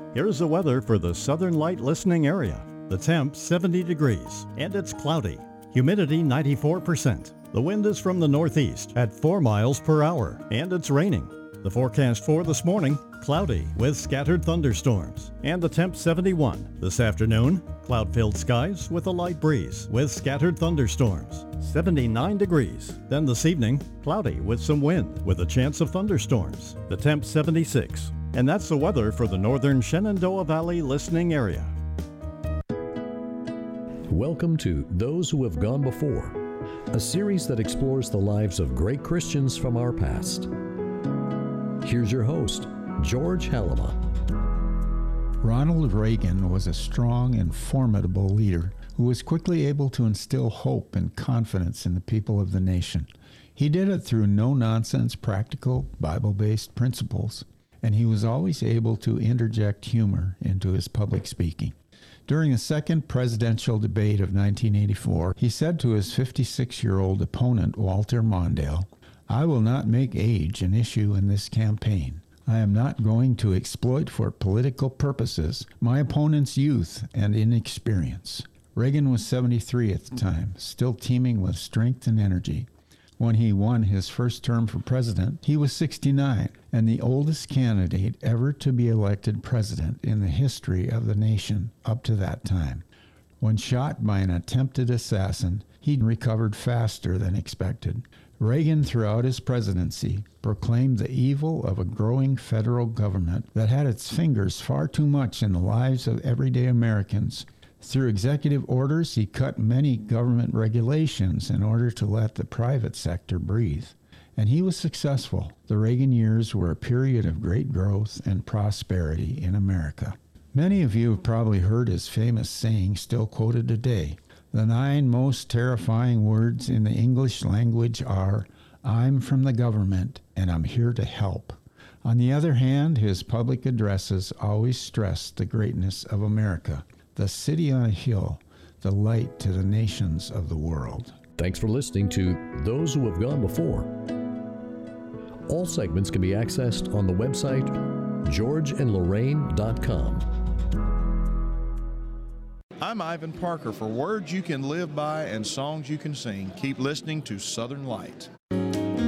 Here's the weather for the Southern Light listening area. The temp 70 degrees and it's cloudy. Humidity 94%. The wind is from the northeast at 4 miles per hour and it's raining. The forecast for this morning, cloudy with scattered thunderstorms and the temp 71. This afternoon, cloud-filled skies with a light breeze with scattered thunderstorms. 79 degrees. Then this evening, cloudy with some wind with a chance of thunderstorms. The temp 76. And that's the weather for the northern Shenandoah Valley listening area. Welcome to Those Who Have Gone Before, a series that explores the lives of great Christians from our past. Here's your host, George Halima. Ronald Reagan was a strong and formidable leader who was quickly able to instill hope and confidence in the people of the nation. He did it through no-nonsense, practical, Bible-based principles, and he was always able to interject humor into his public speaking. During the second presidential debate of 1984, he said to his 56-year-old opponent, Walter Mondale, "I will not make age an issue in this campaign. I am not going to exploit for political purposes my opponent's youth and inexperience." Reagan was 73 at the time, still teeming with strength and energy. When he won his first term for president, he was 69 and the oldest candidate ever to be elected president in the history of the nation up to that time. When shot by an attempted assassin, he recovered faster than expected. Reagan, throughout his presidency, proclaimed the evil of a growing federal government that had its fingers far too much in the lives of everyday Americans. Through executive orders, he cut many government regulations in order to let the private sector breathe. And he was successful. The Reagan years were a period of great growth and prosperity in America. Many of you have probably heard his famous saying, still quoted today. The 9 most terrifying words in the English language are, "I'm from the government and I'm here to help." On the other hand, his public addresses always stressed the greatness of America. The city on a hill, the light to the nations of the world. Thanks for listening to Those Who Have Gone Before. All segments can be accessed on the website georgeandlorraine.com. I'm Ivan Parker for Words You Can Live By and Songs You Can Sing. Keep listening to Southern Light.